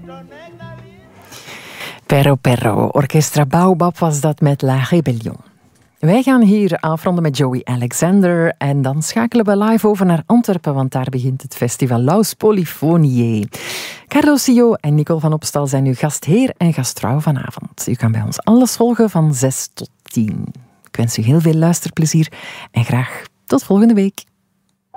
Perro Perro, Orchestra Baobab was dat met La Rébellion. Wij gaan hier afronden met Joey Alexander en dan schakelen we live over naar Antwerpen, want daar begint het festival Laus Polyphoniae. Carlo Sio en Nicole van Opstal zijn uw gastheer en gastvrouw vanavond. U kan bij ons alles volgen van 6 tot 10. Ik wens u heel veel luisterplezier en graag tot volgende week.